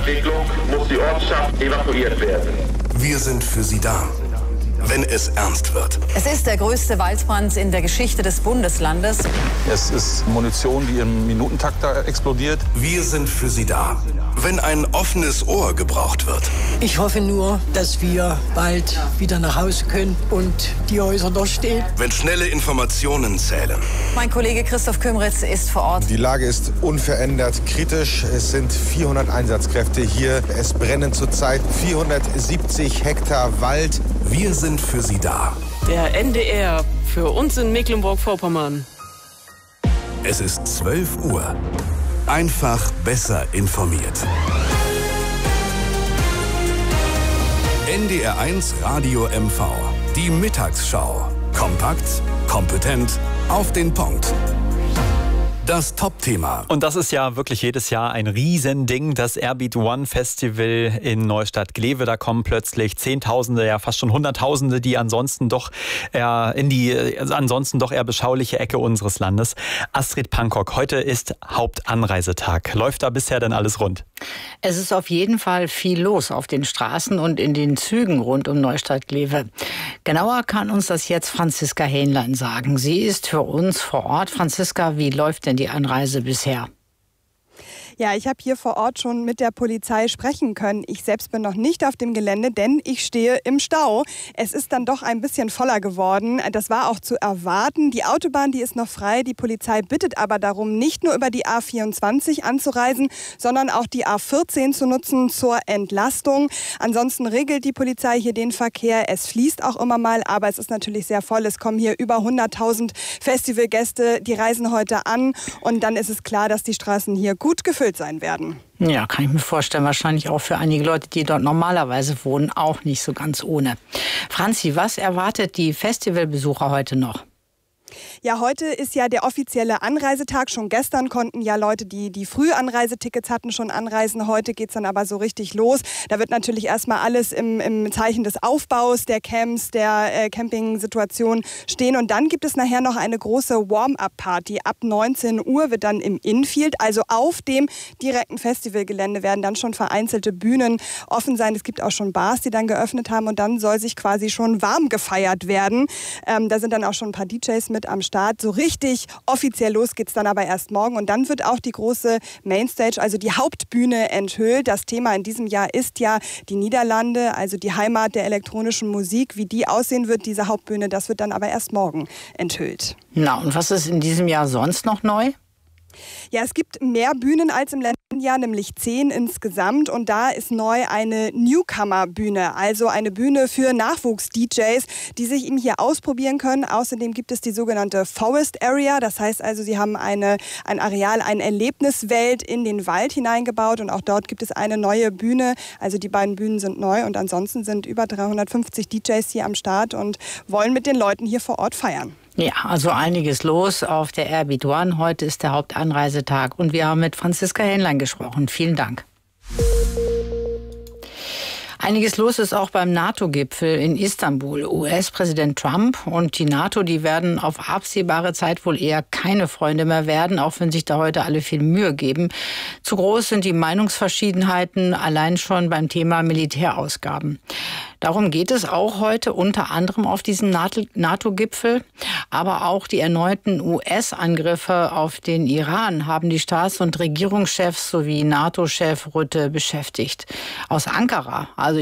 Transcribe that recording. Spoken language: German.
Entwicklung muss die Ortschaft evakuiert werden. Wir sind für Sie da, wenn es ernst wird. Es ist der größte Waldbrand in der Geschichte des Bundeslandes. Es ist Munition, die im Minutentakt da explodiert. Wir sind für Sie da, wenn ein offenes Ohr gebraucht wird. Ich hoffe nur, dass wir bald wieder nach Hause können und die Häuser noch stehen. Wenn schnelle Informationen zählen. Mein Kollege Christoph Kümritz ist vor Ort. Die Lage ist unverändert kritisch. Es sind 400 Einsatzkräfte hier. Es brennen zurzeit 470 Hektar Wald. Wir sind für Sie da. Der NDR für uns in Mecklenburg-Vorpommern. Es ist 12 Uhr. Einfach besser informiert. NDR1 Radio MV. Die Mittagsschau. Kompakt, kompetent, auf den Punkt. Das Top-Thema. Und das ist ja wirklich jedes Jahr ein Riesending, das Airbeat One Festival in Neustadt-Glewe. Da kommen plötzlich Zehntausende, ja fast schon Hunderttausende, die ansonsten doch eher in die eher beschauliche Ecke unseres Landes. Astrid Pankok, heute ist Hauptanreisetag. Läuft da bisher denn alles rund? Es ist auf jeden Fall viel los auf den Straßen und in den Zügen rund um Neustadt-Glewe. Genauer kann uns das jetzt Franziska Hähnlein sagen. Sie ist für uns vor Ort. Franziska, wie läuft denn die Anreise bisher? Ja, ich habe hier vor Ort schon mit der Polizei sprechen können. Ich selbst bin noch nicht auf dem Gelände, denn ich stehe im Stau. Es ist dann doch ein bisschen voller geworden. Das war auch zu erwarten. Die Autobahn, die ist noch frei. Die Polizei bittet aber darum, nicht nur über die A24 anzureisen, sondern auch die A14 zu nutzen zur Entlastung. Ansonsten regelt die Polizei hier den Verkehr. Es fließt auch immer mal, aber es ist natürlich sehr voll. Es kommen hier über 100.000 Festivalgäste, die reisen heute an. Und dann ist es klar, dass die Straßen hier gut gefüllt sein werden. Ja, kann ich mir vorstellen. Wahrscheinlich auch für einige Leute, die dort normalerweise wohnen, auch nicht so ganz ohne. Franzi, was erwartet die Festivalbesucher heute noch? Ja, heute ist ja der offizielle Anreisetag. Schon gestern konnten ja Leute, die Frühanreisetickets hatten, schon anreisen. Heute geht es dann aber so richtig los. Da wird natürlich erstmal alles im Zeichen des Aufbaus, der Camps, der Camping-Situation stehen. Und dann gibt es nachher noch eine große Warm-up-Party. Ab 19 Uhr wird dann im Infield, also auf dem direkten Festivalgelände, werden dann schon vereinzelte Bühnen offen sein. Es gibt auch schon Bars, die dann geöffnet haben. Und dann soll sich quasi schon warm gefeiert werden. Da sind dann auch schon ein paar DJs mit am Start. So richtig offiziell los geht's dann aber erst morgen. Und dann wird auch die große Mainstage, also die Hauptbühne, enthüllt. Das Thema in diesem Jahr ist ja die Niederlande, also die Heimat der elektronischen Musik. Wie die aussehen wird, diese Hauptbühne, das wird dann aber erst morgen enthüllt. Na, und was ist in diesem Jahr sonst noch neu? Ja, es gibt mehr Bühnen als im letzten Jahr, nämlich 10 insgesamt. Und da ist neu eine Newcomer-Bühne, also eine Bühne für Nachwuchs-DJs, die sich eben hier ausprobieren können. Außerdem gibt es die sogenannte Forest Area. Das heißt also, sie haben ein Areal, eine Erlebniswelt in den Wald hineingebaut. Und auch dort gibt es eine neue Bühne. Also die beiden Bühnen sind neu. Und ansonsten sind über 350 DJs hier am Start und wollen mit den Leuten hier vor Ort feiern. Ja, also einiges los auf der Airbeat One. Heute ist der Hauptanreisetag und wir haben mit Franziska Hähnlein gesprochen. Vielen Dank. Einiges los ist auch beim NATO-Gipfel in Istanbul. US-Präsident Trump und die NATO, die werden auf absehbare Zeit wohl eher keine Freunde mehr werden, auch wenn sich da heute alle viel Mühe geben. Zu groß sind die Meinungsverschiedenheiten allein schon beim Thema Militärausgaben. Darum geht es auch heute unter anderem auf diesem NATO-Gipfel. Aber auch die erneuten US-Angriffe auf den Iran haben die Staats- und Regierungschefs sowie NATO-Chef Rutte beschäftigt. Aus Ankara, also